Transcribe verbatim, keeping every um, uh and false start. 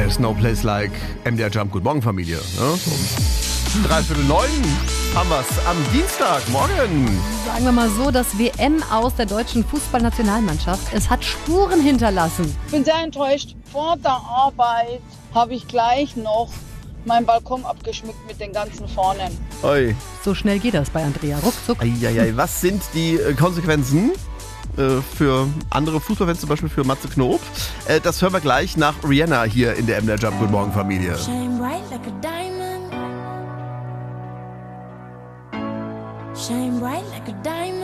There's no place like M D R Jump. Guten Morgen, Familie. Ja, um dreiviertel neun haben wir es am Dienstagmorgen. Sagen wir mal so, das W M aus der deutschen Fußballnationalmannschaft, es hat Spuren hinterlassen. Ich bin sehr enttäuscht. Vor der Arbeit habe ich gleich noch meinen Balkon abgeschmückt mit den ganzen Fahnen. Oi. So schnell geht das bei Andrea, ruckzuck. Eieiei, was sind die äh, Konsequenzen äh, für andere Fußballfans, zum Beispiel für Matze Knob? Äh, das hören wir gleich nach Rihanna hier in der M D R Jump. Guten Morgen, Familie. Shine bright like a diamond. Shine bright like a diamond.